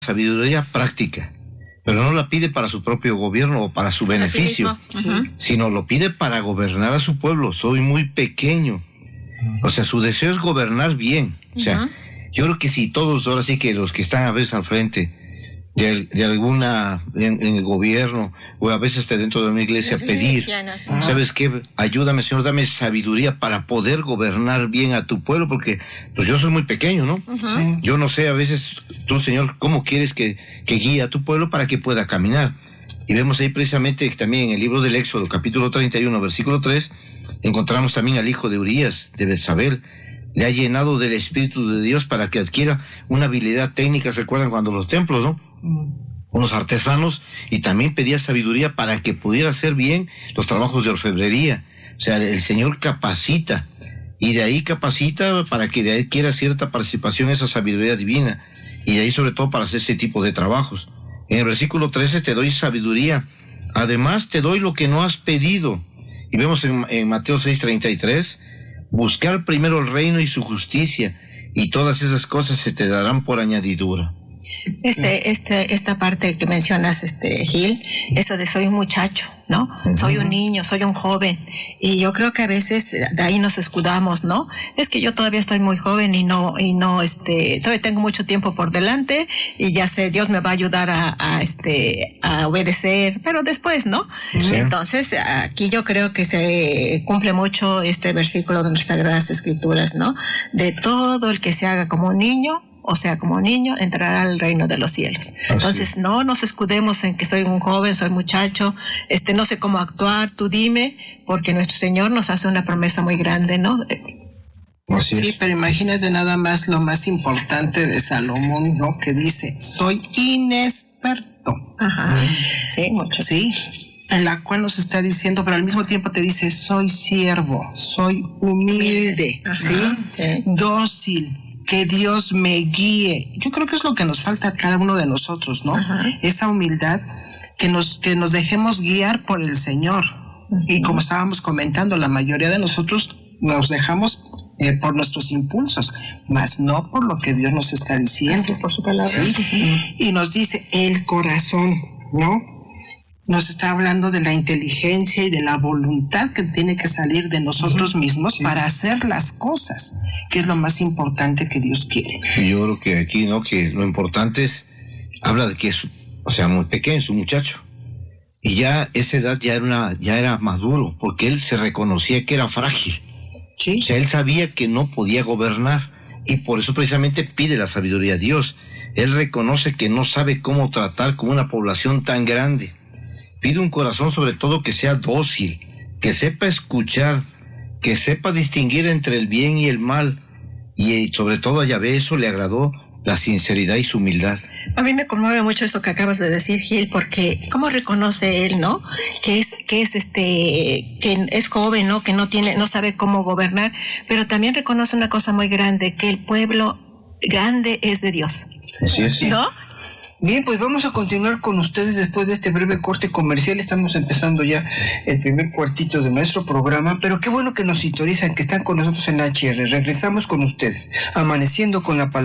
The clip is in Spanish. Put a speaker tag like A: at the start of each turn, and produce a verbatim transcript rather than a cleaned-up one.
A: sabiduría práctica, pero no la pide para su propio gobierno o para su beneficio, sí, sino lo pide para gobernar a su pueblo. Soy muy pequeño. O sea, su deseo es gobernar bien. O sea, uh-huh. yo creo que si todos, ahora sí que los que están a veces al frente de, de alguna, en, en el gobierno, o a veces hasta dentro de una iglesia, la pedir, uh-huh. ¿sabes qué? Ayúdame, Señor, dame sabiduría para poder gobernar bien a tu pueblo, porque pues yo soy muy pequeño, ¿no? Uh-huh. Sí. Yo no sé a veces, tú, Señor, cómo quieres que, que guíe a tu pueblo para que pueda caminar. Y vemos ahí precisamente que también en el libro del Éxodo, capítulo treinta y uno, versículo tres, encontramos también al hijo de Urías, de Betsabel. Le ha llenado del Espíritu de Dios para que adquiera una habilidad técnica. ¿Se acuerdan cuando los templos, no? Mm. Unos artesanos, y también pedía sabiduría para que pudiera hacer bien los trabajos de orfebrería. O sea, el Señor capacita, y de ahí capacita para que de ahí adquiera cierta participación en esa sabiduría divina, y de ahí sobre todo para hacer ese tipo de trabajos. En el versículo trece, te doy sabiduría, además te doy lo que no has pedido. Y vemos en, en Mateo seis treinta y tres, buscar primero el reino y su justicia, y todas esas cosas se te darán por añadidura.
B: Este, este, esta parte que mencionas, este, Gil, eso de soy un muchacho, ¿no? Uh-huh. Soy un niño, soy un joven, y yo creo que a veces de ahí nos escudamos, ¿no? Es que yo todavía estoy muy joven y no, y no, este, todavía tengo mucho tiempo por delante, y ya sé, Dios me va a ayudar a, a este, a obedecer, pero después, ¿no? Sí. Entonces, aquí yo creo que se cumple mucho este versículo de las Sagradas Escrituras, ¿no? De todo el que se haga como un niño, o sea, como niño, entrará al reino de los cielos. Entonces, no nos escudemos en que soy un joven, soy muchacho, este, no sé cómo actuar, tú dime, porque nuestro Señor nos hace una promesa muy grande, ¿no?
C: Así sí, es. Pero imagínate nada más lo más importante de Salomón, ¿no? Que dice, soy inexperto.
B: Ajá. Sí, mucho.
C: Sí. En la cual nos está diciendo, pero al mismo tiempo te dice, soy siervo, soy humilde, Ajá. ¿sí? Sí. Dócil. Que Dios me guíe. Yo creo que es lo que nos falta a cada uno de nosotros, ¿no? Ajá. Esa humildad, que nos, que nos dejemos guiar por el Señor. Uh-huh. Y como estábamos comentando, la mayoría de nosotros nos dejamos eh, por nuestros impulsos, mas no por lo que Dios nos está diciendo.
B: Así, por su palabra.
C: ¿Sí? Uh-huh. Y nos dice el corazón, ¿no? Nos está hablando de la inteligencia y de la voluntad que tiene que salir de nosotros mismos sí. para hacer las cosas, que es lo más importante que Dios quiere.
A: Y yo creo que aquí, ¿no? Que lo importante es, habla de que es, o sea, muy pequeño, es un muchacho. Y ya esa edad ya era, una, ya era maduro, porque él se reconocía que era frágil. Sí. O sea, él sabía que no podía gobernar, y por eso precisamente pide la sabiduría a Dios. Él reconoce que no sabe cómo tratar con una población tan grande. Pide un corazón sobre todo que sea dócil, que sepa escuchar, que sepa distinguir entre el bien y el mal, y sobre todo a Yahvé eso le agradó, la sinceridad y su humildad.
B: A mí me conmueve mucho esto que acabas de decir, Gil, porque cómo reconoce él, ¿no? Que es, que es este, que es joven, ¿no? Que no tiene, no sabe cómo gobernar, pero también reconoce una cosa muy grande, que el pueblo grande es de Dios.
A: Así es.
B: ¿No?
D: Bien, pues vamos a continuar con ustedes después de este breve corte comercial. Estamos empezando ya el primer cuartito de nuestro programa, pero qué bueno que nos sintonizan, que están con nosotros en H R. Regresamos con ustedes, amaneciendo con la palabra.